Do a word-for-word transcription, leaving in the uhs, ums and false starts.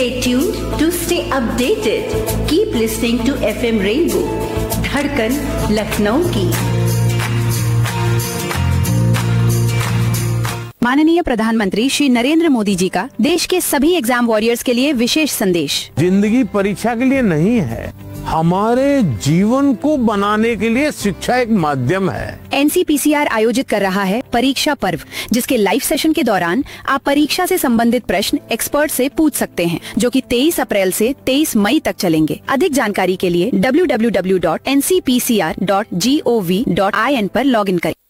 Stay tuned to stay updated. Keep listening to F M Rainbow, धड़कन लखनऊ की। माननीय प्रधानमंत्री श्री नरेंद्र मोदी जी का देश के सभी एग्जाम वॉरियर्स के लिए विशेष संदेश। जिंदगी परीक्षा के लिए नहीं है, हमारे जीवन को बनाने के लिए शिक्षा एक माध्यम है। N C P C R आयोजित कर रहा है परीक्षा पर्व, जिसके लाइव सेशन के दौरान आप परीक्षा से संबंधित प्रश्न एक्सपर्ट से पूछ सकते हैं, जो कि तेईस अप्रैल से तेईस मई तक चलेंगे। अधिक जानकारी के लिए W W W dot N C P C R dot G O V dot I N पर लॉग इन करें।